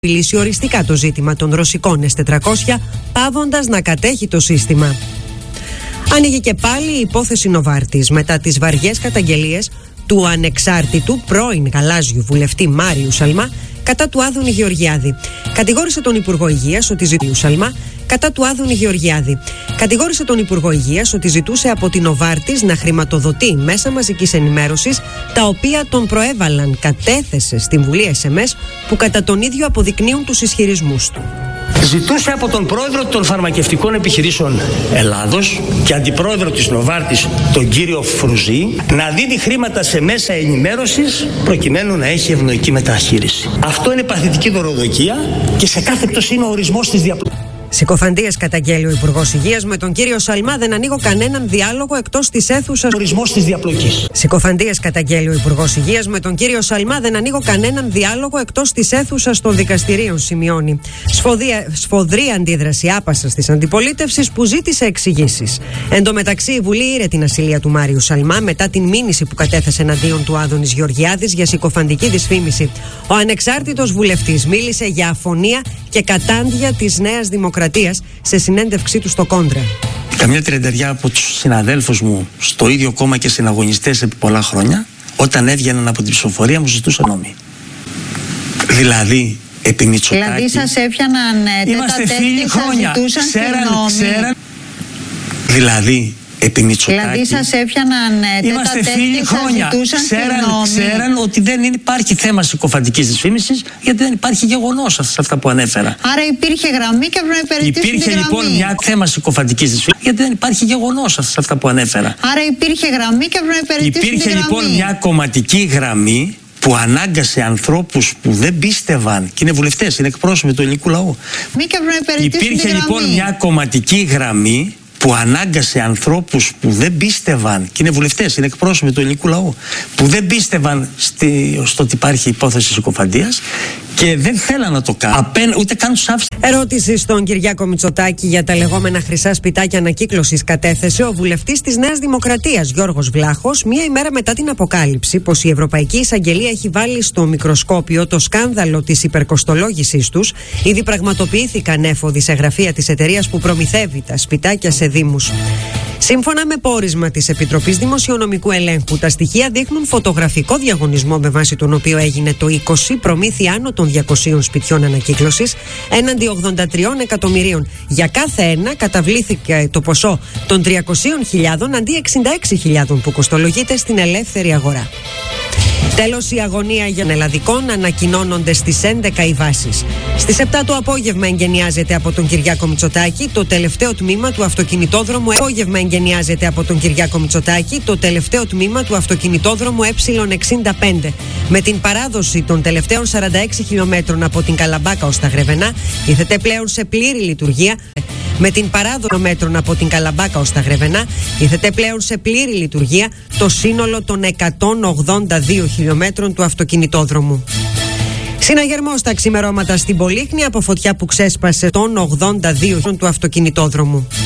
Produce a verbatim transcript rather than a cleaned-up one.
Επιλύσει οριστικά το ζήτημα των ρωσικών ες τετρακόσια, πάβοντας να κατέχει το σύστημα. Άνοιγε και πάλι η υπόθεση Νοβάρτης μετά τις βαριές καταγγελίες του ανεξάρτητου πρώην γαλάζιου βουλευτή Μάριου Σαλμά κατά του Άδωνη Γεωργιάδη. Κατηγόρησε τον Υπουργό Υγείας ότι ζητούσε Σαλμά κατά του Άδωνη Γεωργιάδη. Κατηγόρησε τον Υπουργό Υγείας ότι ζητούσε από την Νοβάρτης να χρηματοδοτεί μέσα μαζικής ενημέρωσης τα οποία τον προέβαλαν. Κατέθεσε στην Βουλή ες εμ ες που κατά τον ίδιο αποδεικνύουν τους ισχυρισμούς του. Ζητούσε από τον πρόεδρο των φαρμακευτικών επιχειρήσεων Ελλάδος και αντιπρόεδρο της Νοβάρτης, τον κύριο Φρουζή, να δίνει χρήματα σε μέσα ενημέρωσης προκειμένου να έχει ευνοϊκή μεταχείριση. Αυτό είναι παθητική δωροδοκία και σε κάθε πτώση είναι ο ορισμός της διαπλοκής. Συκοφαντίες καταγγέλει ο Υπουργός Υγείας: με τον κύριο Σαλμά δεν ανοίγω κανέναν διάλογο εκτός της αίθουσας. Ορισμός της διαπλοκής. Συκοφαντίες καταγγέλει ο Υπουργός Υγείας: με τον κύριο Σαλμά δεν ανοίγω κανέναν διάλογο εκτός της αίθουσας των δικαστηρίων, σημειώνει. Σφοδία, σφοδρή αντίδραση άπασας της αντιπολίτευσης που ζήτησε εξηγήσεις. Εν τω μεταξύ, η Βουλή ήρε την ασυλία του Μάριου Σαλμά μετά την μήνυση που κατέθεσε εναντίον του Άδωνης Γεωργιάδης για συκοφαντική δυσφήμιση. Ο ανεξάρτητος βουλευτής μίλησε για αφωνία και κατάντια της Νέας Δημοκρατίας σε συνέντευξή του στο Κόντρα. Καμιά τριανταριά από τους συναδέλφους μου στο ίδιο κόμμα και συναγωνιστές επί πολλά χρόνια, όταν έβγαιναν από την ψηφοφορία, μου ζητούσαν νόμοι. Δηλαδή, επί Μητσοτάκη. Δηλαδή, σας έφτιαναν είμαστε φίλοι χρόνια. Ξέραν, ξέραν. Δηλαδή, επί Μητσοτάκη. Δηλαδή, σας έφτιαναν είμαστε φίλοι χρόνια. Ξέραν, ξέραν ότι δεν υπάρχει θέμα συκοφαντικής δυσφήμισης, γιατί δεν υπάρχει γεγονός σε αυτά που ανέφερα. Άρα υπήρχε γραμμή και έπρεπε να υπηρετήσουν υπήρχε τη λοιπόν γραμμή. μια θέμα συκοφαντικής δυσφήμισης, γιατί δεν υπάρχει γεγονός σε αυτά που ανέφερα. Άρα υπήρχε γραμμή και έπρεπε να υπηρετήσουν υπήρχε τη γραμμή. λοιπόν μια κομματική γραμμή που ανάγκασε ανθρώπους που δεν πίστευαν, και είναι βουλευτές, είναι εκπρόσωποι του ελληνικού λαού. Μη και έπρεπε να υπηρετήσουν υπήρχε τη λοιπόν γραμμή. μια κομματική γραμμή που ανάγκασε ανθρώπους που δεν πίστευαν, και είναι βουλευτές, είναι εκπρόσωποι του ελληνικού λαού, που δεν πίστευαν στη, στο ότι υπάρχει υπόθεση συκοφαντίας και δεν θέλαν να το κάνουν. Απέν, ούτε καν τους άφησαν. Ερώτηση στον Κυριάκο Μητσοτάκη για τα λεγόμενα χρυσά σπιτάκια ανακύκλωσης κατέθεσε ο βουλευτής της Νέας Δημοκρατίας Γιώργος Βλάχος, μία ημέρα μετά την αποκάλυψη πως η Ευρωπαϊκή Εισαγγελία έχει βάλει στο μικροσκόπιο το σκάνδαλο της υπερκοστολόγησής τους. Ήδη πραγματοποιήθηκαν έφοδοι σε γραφεία της εταιρείας που προμηθεύει τα σπιτάκια σε δήμους. Σύμφωνα με πόρισμα της Επιτροπής Δημοσιονομικού Ελέγχου, τα στοιχεία δείχνουν φωτογραφικό διαγωνισμό με βάση τον οποίο έγινε το είκοσι προμήθεια άνω των διακοσίων σπιτιών ανακύκλωσης έναντι ογδόντα τριών εκατομμυρίων. Για κάθε ένα καταβλήθηκε το ποσό των τριακοσίων χιλιάδων αντί εξήντα έξι χιλιάδων που κοστολογείται στην ελεύθερη αγορά. Τέλος, η αγωνία για των ελλαδικών, ανακοινώνονται στις έντεκα οι βάσεις. Στις επτά το απόγευμα εγκαινιάζεται από τον Κυριάκο Μητσοτάκη το τελευταίο τμήμα του αυτοκινητόδρομου απόγευμα εγκαινιάζεται από τον Κυριάκο Μητσοτάκη το τελευταίο τμήμα του αυτοκινητόδρομου ε εξήντα πέντε. Με την παράδοση των τελευταίων σαράντα έξι χιλιόμετρων από την Καλαμπάκα ως τα Γρεβενά, τίθεται πλέον σε πλήρη λειτουργία. Με την παράδοση μέτρων από την Καλαμπάκα ως τα Γρεβενά, τίθεται πλέον σε πλήρη λειτουργία το σύνολο των εκατόν ογδόντα δύο χιλιόμετρων του αυτοκινητόδρομου. Συναγερμός στα ξημερώματα στην Πολύχνη από φωτιά που ξέσπασε των ογδόντα δύο του αυτοκινητόδρομου.